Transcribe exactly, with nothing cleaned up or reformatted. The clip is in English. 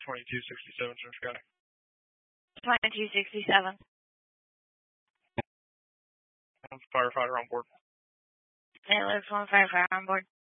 twenty-two sixty-seven, Central County. twenty-two sixty-seven. Firefighter on board. Saint Louis one firefighter on board.